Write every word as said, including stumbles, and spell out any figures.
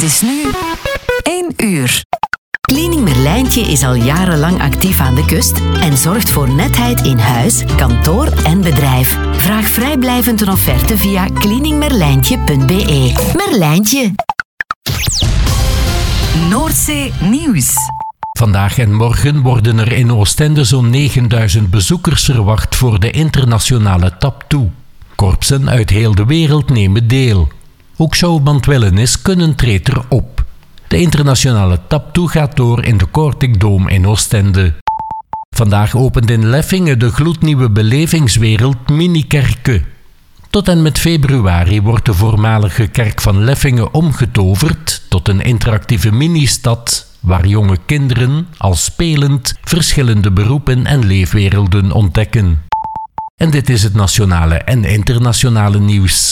Het is nu één uur. Cleaning Merlijntje is al jarenlang actief aan de kust en zorgt voor netheid in huis, kantoor en bedrijf. Vraag vrijblijvend een offerte via cleaning merlijntje punt b e. Merlijntje. Noordzee Nieuws. Vandaag en morgen worden er in Oostende zo'n negenduizend bezoekers verwacht voor de internationale Tap Toe. Korpsen uit heel de wereld nemen deel. Ook Showband Willenis kunnen treedt erop. De internationale Tap Toe gaat door in de Kortic Dome in Oostende. Vandaag opent in Leffingen de gloednieuwe belevingswereld Minikerke. Tot en met februari wordt de voormalige kerk van Leffingen omgetoverd tot een interactieve ministad waar jonge kinderen, al spelend, verschillende beroepen en leefwerelden ontdekken. En dit is het nationale en internationale nieuws.